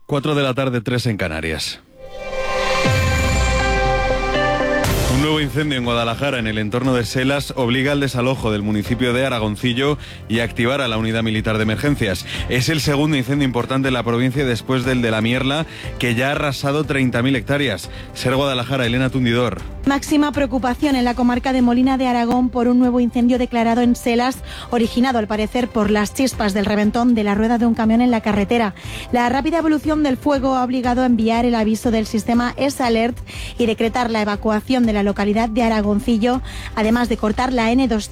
4 de la tarde, 3 en Canarias. Un nuevo incendio en Guadalajara, en el entorno de Selas, obliga al desalojo del municipio de Aragoncillo y a activar a la unidad militar de emergencias. Es el segundo incendio importante en la provincia después del de La Mierla, que ya ha arrasado 30.000 hectáreas. Ser Guadalajara, Elena Tundidor. Máxima preocupación en la comarca de Molina de Aragón por un nuevo incendio declarado en Selas, originado al parecer por las chispas del reventón de la rueda de un camión en la carretera. La rápida evolución del fuego ha obligado a enviar el aviso del sistema S-Alert y decretar la evacuación de la localidad de Aragoncillo, además de cortar la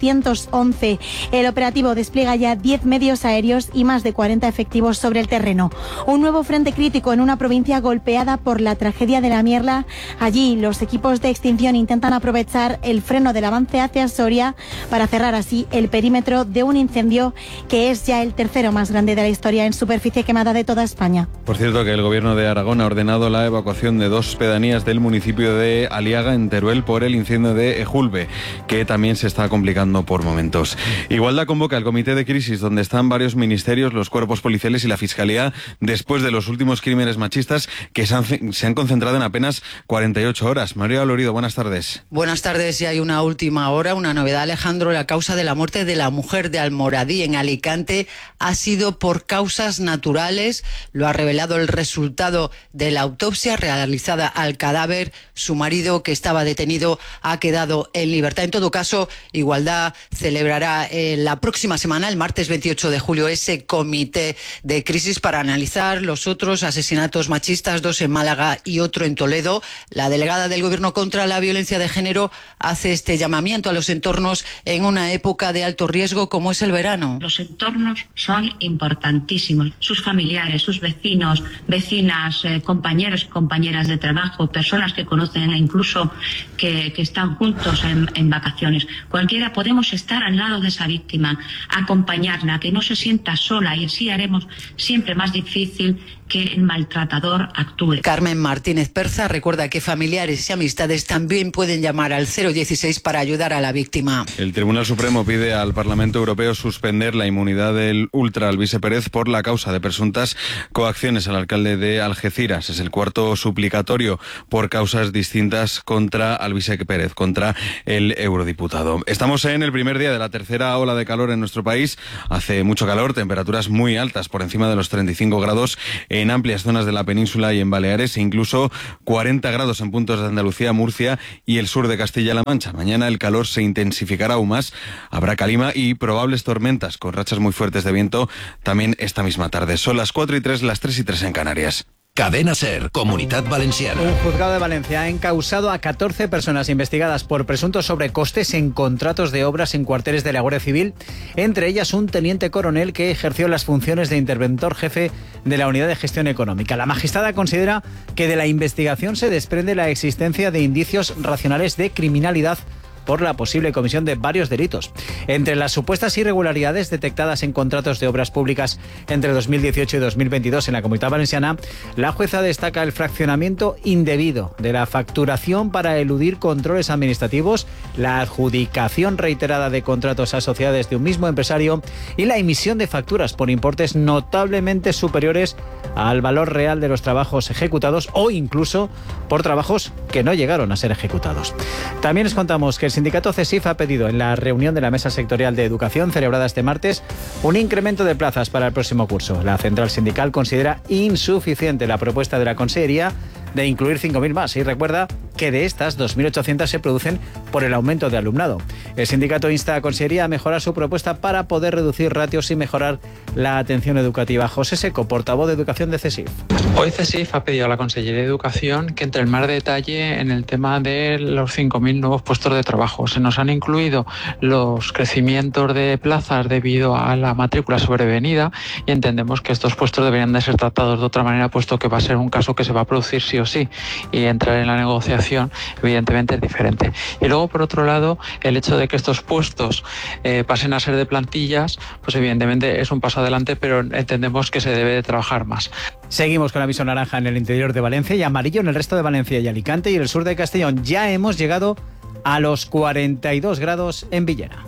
N211. El operativo despliega ya 10 medios aéreos y más de 40 efectivos sobre el terreno. Un nuevo frente crítico en una provincia golpeada por la tragedia de La Mierla. Allí los equipos de extinción intentan aprovechar el freno del avance hacia Soria para cerrar así el perímetro de un incendio que es ya el tercero más grande de la historia en superficie quemada de toda España. Por cierto, que el Gobierno de Aragón ha ordenado la evacuación de 2 pedanías del municipio de Aliaga, en Teruel, por el incendio de Ejulbe, que también se está complicando por momentos. Igualdad convoca el comité de crisis, donde están varios ministerios, los cuerpos policiales y la Fiscalía, después de los últimos crímenes machistas que se han concentrado en apenas 48 horas. María Lorido, buenas tardes. Buenas tardes. Y hay una última hora, una novedad, Alejandro. La causa de la muerte de la mujer de Almoradí, en Alicante, ha sido por causas naturales. Lo ha revelado el resultado de la autopsia realizada al cadáver. Su marido, que estaba detenido, ha quedado en libertad. En todo caso, Igualdad celebrará la próxima semana, el martes 28 de julio, ese comité de crisis para analizar los otros asesinatos machistas, 2 en Málaga y otro en Toledo. La delegada del Gobierno contra la violencia de género hace este llamamiento a los entornos en una época de alto riesgo como es el verano. Los entornos son importantísimos. Sus familiares, sus vecinos, vecinas, compañeros y compañeras de trabajo, personas que conocen e incluso que están juntos en vacaciones. Cualquiera podemos estar al lado de esa víctima, acompañarla, que no se sienta sola, y así haremos siempre más difícil que el maltratador actúe. Carmen Martínez Perza recuerda que familiares y amistades también pueden llamar al 016 para ayudar a la víctima. El Tribunal Supremo pide al Parlamento Europeo suspender la inmunidad del ultra Alvise Pérez por la causa de presuntas coacciones al alcalde de Algeciras. Es el cuarto suplicatorio por causas distintas contra Alvise Pérez, contra el eurodiputado. Estamos en el primer día de la tercera ola de calor en nuestro país. Hace mucho calor, temperaturas muy altas, por encima de los 35 grados en amplias zonas de la península y en Baleares, e incluso 40 grados en puntos de Andalucía, Murcia y el sur de Castilla-La Mancha. Mañana el calor se intensificará aún más, habrá calima y probables tormentas con rachas muy fuertes de viento también esta misma tarde. Son las 4:03, las 3:03 en Canarias. Cadena SER, Comunidad Valenciana. Un juzgado de Valencia ha encausado a 14 personas investigadas por presuntos sobrecostes en contratos de obras en cuarteles de la Guardia Civil, entre ellas un teniente coronel que ejerció las funciones de interventor jefe de la Unidad de Gestión Económica. La magistrada considera que de la investigación se desprende la existencia de indicios racionales de criminalidad por la posible comisión de varios delitos. Entre las supuestas irregularidades detectadas en contratos de obras públicas entre 2018 y 2022 en la Comunidad Valenciana, la jueza destaca el fraccionamiento indebido de la facturación para eludir controles administrativos, la adjudicación reiterada de contratos a sociedades de un mismo empresario y la emisión de facturas por importes notablemente superiores al valor real de los trabajos ejecutados o incluso por trabajos que no llegaron a ser ejecutados. También les contamos que el sindicato CESIF ha pedido en la reunión de la Mesa Sectorial de Educación celebrada este martes un incremento de plazas para el próximo curso. La central sindical considera insuficiente la propuesta de la Consellería de incluir 5.000 más y recuerda que de estas 2.800 se producen por el aumento de alumnado. El sindicato insta a la Consellería a mejorar su propuesta para poder reducir ratios y mejorar la atención educativa. José Seco, portavoz de Educación de CESIF. Hoy CESIF ha pedido a la Consellería de Educación que entre en más detalle en el tema de los 5.000 nuevos puestos de trabajo. Se nos han incluido los crecimientos de plazas debido a la matrícula sobrevenida y entendemos que estos puestos deberían de ser tratados de otra manera, puesto que va a ser un caso que se va a producir sí o sí, y entrar en la negociación evidentemente es diferente. Y luego, por otro lado, el hecho de que estos puestos pasen a ser de plantillas, pues evidentemente es un paso adelante, pero entendemos que se debe de trabajar más. Seguimos con aviso naranja en el interior de Valencia y amarillo en el resto de Valencia y Alicante y el sur de Castellón. Ya hemos llegado a los 42 grados en Villena.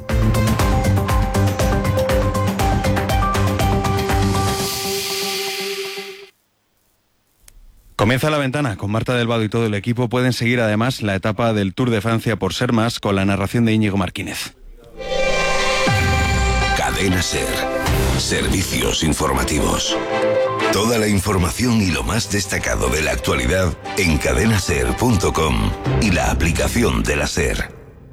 Comienza La Ventana con Marta del Vado y todo el equipo. Pueden seguir además la etapa del Tour de Francia por Ser Más con la narración de Íñigo Martínez. Cadena Ser. Servicios informativos. Toda la información y lo más destacado de la actualidad en cadenaser.com y la aplicación de la Ser.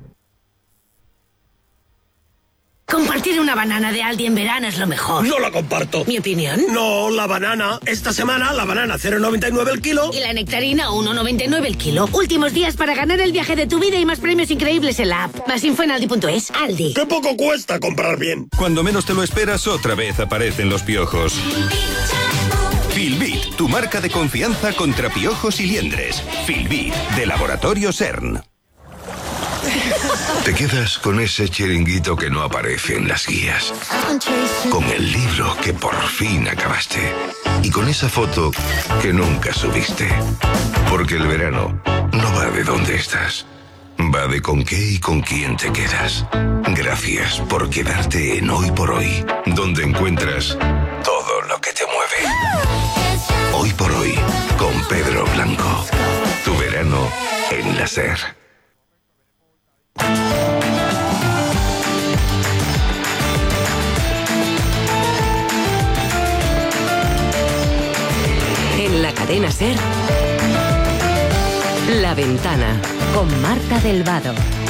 Compartir una banana de Aldi en verano es lo mejor. No la comparto. ¿Mi opinión? No, la banana. Esta semana la banana 0,99 el kilo. Y la nectarina 1,99 el kilo. Últimos días para ganar el viaje de tu vida y más premios increíbles en la app. Más info en aldi.es. Aldi. ¡Qué poco cuesta comprar bien! Cuando menos te lo esperas, otra vez aparecen los piojos. Filbit, tu marca de confianza contra piojos y liendres. Filbit, de Laboratorio CERN. Te quedas con ese chiringuito que no aparece en las guías, con el libro que por fin acabaste y con esa foto que nunca subiste. Porque el verano no va de dónde estás, va de con qué y con quién te quedas. Gracias por quedarte en Hoy por Hoy, donde encuentras todo lo que te mueve. Hoy por Hoy, con Pedro Blanco. Tu verano en la Ser. En la cadena Ser, La Ventana, con Marta del Vado.